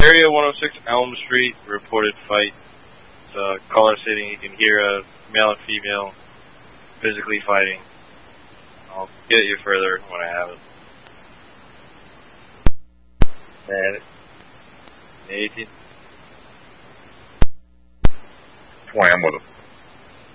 Area 106 Elm Street, reported fight. Caller stating he can hear a male and female physically fighting. I'll get you further when I have it. And 18. Slam with him.